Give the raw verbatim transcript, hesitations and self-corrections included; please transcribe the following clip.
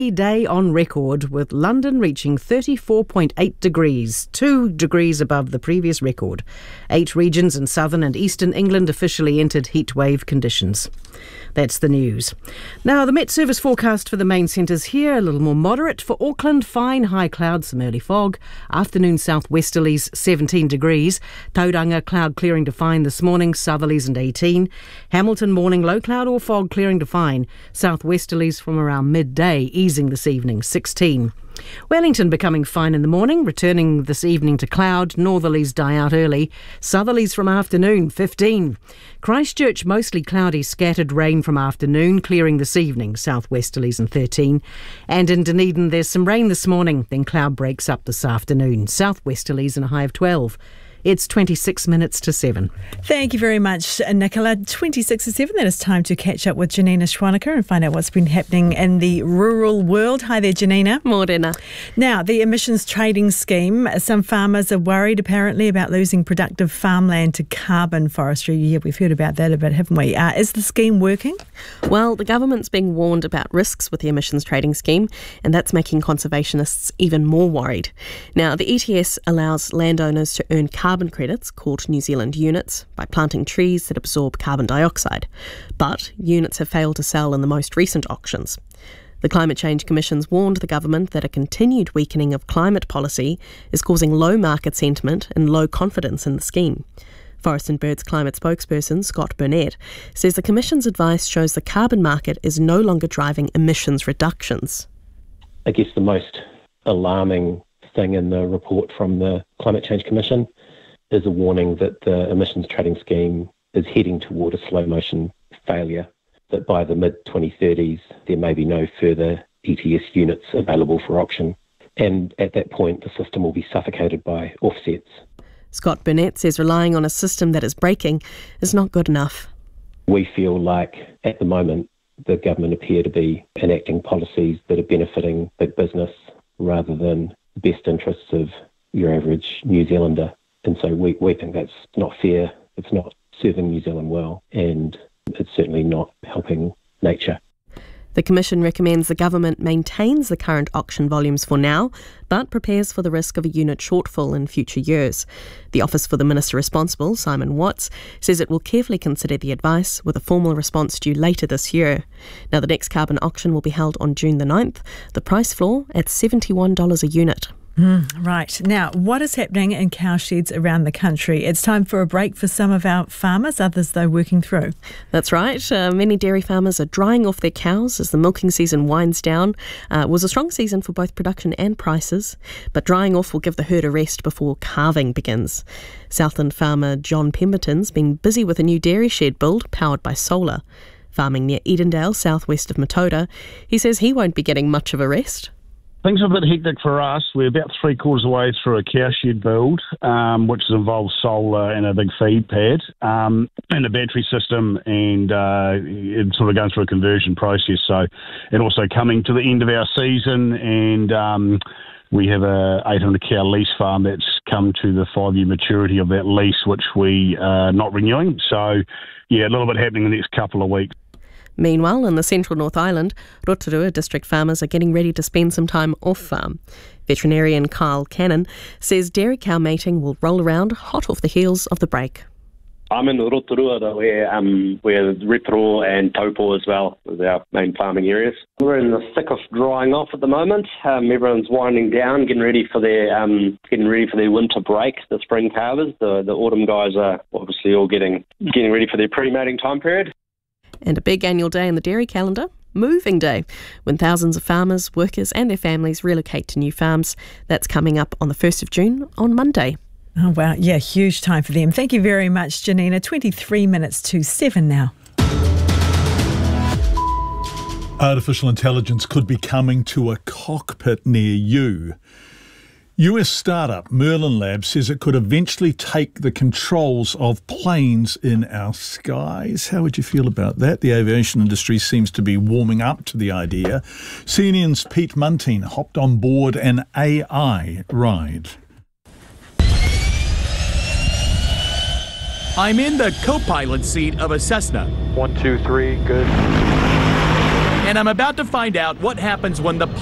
day on record, with London reaching thirty-four point eight degrees, two degrees above the previous record. Eight regions in southern and eastern England officially entered heatwave conditions. That's the news. Now, the Met Service forecast for the main centres here, a little more moderate. For Auckland, fine high clouds, some early fog. Afternoon southwesterlies, seventeen degrees. Tauranga, cloud clearing to fine this morning, southerlies and eighteen. Hamilton, morning low cloud or fog clearing to fine. Southwesterlies from around midday, easing this evening, sixteen. Wellington becoming fine in the morning, returning this evening to cloud. Northerlies die out early. Southerlies from afternoon, fifteen. Christchurch mostly cloudy, scattered rain from afternoon, clearing this evening. Southwesterlies and thirteen. And in Dunedin there's some rain this morning, then cloud breaks up this afternoon. Southwesterlies and a high of twelve. It's twenty-six minutes to seven. Thank you very much, Nicola. twenty-six to seven, then it's time to catch up with Janina Schwanecker and find out what's been happening in the rural world. Hi there, Janina. Morena. Now, the emissions trading scheme, some farmers are worried apparently about losing productive farmland to carbon forestry. Yeah, we've heard about that a bit, haven't we? Uh, is the scheme working? Well, the government's being warned about risks with the emissions trading scheme, and that's making conservationists even more worried. Now, the E T S allows landowners to earn carbon carbon credits, called New Zealand units, by planting trees that absorb carbon dioxide. But units have failed to sell in the most recent auctions. The Climate Change Commission's warned the government that a continued weakening of climate policy is causing low market sentiment and low confidence in the scheme. Forest and Birds climate spokesperson Scott Burnett says the Commission's advice shows the carbon market is no longer driving emissions reductions. I guess the most alarming thing in the report from the Climate Change Commission is a warning that the emissions trading scheme is heading toward a slow motion failure, that by the mid twenty thirties there may be no further E T S units available for auction, and at that point the system will be suffocated by offsets. Scott Burnett says relying on a system that is breaking is not good enough. We feel like at the moment the government appear to be enacting policies that are benefiting big business rather than the best interests of your average New Zealander. And so we, we think that's not fair, it's not serving New Zealand well, and it's certainly not helping nature. The Commission recommends the government maintains the current auction volumes for now, but prepares for the risk of a unit shortfall in future years. The Office for the Minister Responsible, Simon Watts, says it will carefully consider the advice, with a formal response due later this year. Now, the next carbon auction will be held on June the ninth, the price floor at seventy-one dollars a unit. Mm, right. Now, what is happening in cowsheds around the country? It's time for a break for some of our farmers, others though working through. That's right. Uh, many dairy farmers are drying off their cows as the milking season winds down. Uh, it was a strong season for both production and prices, but drying off will give the herd a rest before calving begins. Southland farmer John Pemberton's been busy with a new dairy shed build powered by solar. Farming near Edendale, southwest of Matoda, he says he won't be getting much of a rest. Things are a bit hectic for us. We're about three quarters away through a cow shed build, um, which involves solar and a big feed pad um, and a battery system, and uh, it's sort of going through a conversion process. So, and also coming to the end of our season, and um, we have a eight hundred cow lease farm that's come to the five-year maturity of that lease, which we are not renewing. So, yeah, a little bit happening in the next couple of weeks. Meanwhile, in the central North Island, Rotorua district farmers are getting ready to spend some time off-farm. Veterinarian Kyle Cannon says dairy cow mating will roll around hot off the heels of the break. I'm in Rotorua, where um, where Repro and Taupo as well is our main farming areas. We're in the thick of drying off at the moment. Um, everyone's winding down, getting ready for their um, getting ready for their winter break. The spring calvers, the the autumn guys are obviously all getting getting ready for their pre-mating time period. And a big annual day in the dairy calendar, Moving Day, when thousands of farmers, workers and their families relocate to new farms. That's coming up on the first of June on Monday. Oh, wow. Yeah, huge time for them. Thank you very much, Janina. twenty-three minutes to seven now. Artificial intelligence could be coming to a cockpit near you. U S startup Merlin Labs says it could eventually take the controls of planes in our skies. How would you feel about that? The aviation industry seems to be warming up to the idea. C N N's Pete Muntean hopped on board an A I ride. I'm in the co-pilot seat of a Cessna. One, two, three, good. and I'm about to find out what happens when the